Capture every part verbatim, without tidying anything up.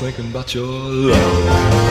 thinking about your love.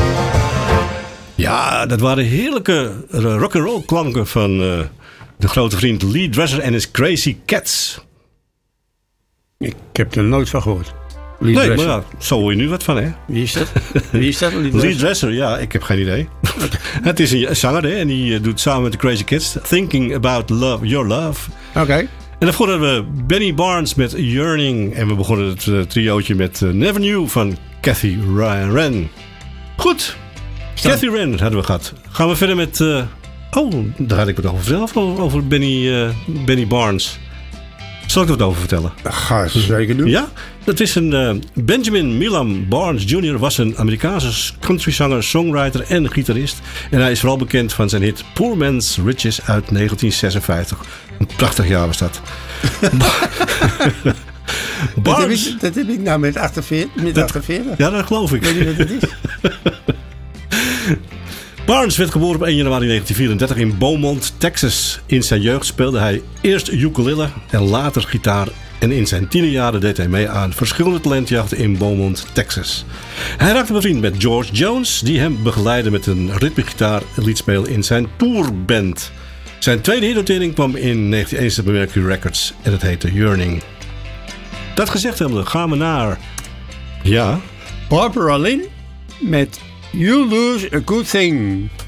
Ja, dat waren heerlijke rock'n'roll klanken van uh, de grote vriend Lee Dresser en his Crazy Cats. Ik heb er nooit van gehoord. Lee nee, Dresser. maar ja, zo hoor je nu wat van, hè? Wie is dat? Wie is dat? Lee Dresser? Lee Dresser, ja, ik heb geen idee. Het is een zanger, hè? En die doet samen met de Crazy Cats Thinking About Love, Your Love. Oké. Okay. En daarvoor hadden we Benny Barnes met Yearning. En we begonnen het uh, triootje met uh, Never Knew van Cathy Wren. Goed. Staan. Cathy Wren hadden we gehad. Gaan we verder met... Uh, oh, daar had ik het over zelf over Benny, uh, Benny Barnes. Zal ik er wat over vertellen? Ga ze zeker doen. Ja, dat is een... Uh, Benjamin Milam Barnes junior was een Amerikaanse countryzanger, songwriter en gitarist. En hij is vooral bekend van zijn hit Poor Man's Riches uit negentien zesenvijftig. Een prachtig jaar was dat. dat, heb ik, dat heb ik nou met achtenveertig. Met dat, achtenveertig. Ja, dat geloof ik. Weet je wat het is? Barnes werd geboren op één januari negentien vierendertig in Beaumont, Texas. In zijn jeugd speelde hij eerst ukulele en later gitaar. En in zijn tienerjaren deed hij mee aan verschillende talentjachten in Beaumont, Texas. Hij raakte bevriend met George Jones, die hem begeleidde met een ritmegitaar liedspeel in zijn tourband. Zijn tweede hitnotering kwam in negentien eenenzeventig bij Mercury Records en het heette Yearning. Dat gezegd hebben, gaan we naar... Ja? Barbara Lynn met You Lose a Good Thing.